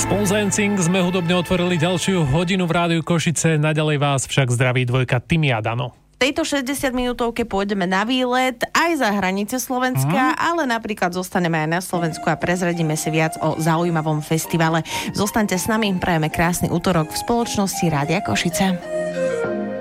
Spolu s NSYNC sme hudobne otvorili ďalšiu hodinu v Rádiu Košice, naďalej vás však zdraví dvojka Timi a Dano. V tejto 60-minútovke pôjdeme na výlet aj za hranice Slovenska, ale napríklad zostaneme aj na Slovensku a prezradíme si viac o zaujímavom festivale. Zostaňte s nami, prajeme krásny útorok v spoločnosti Rádia Košice.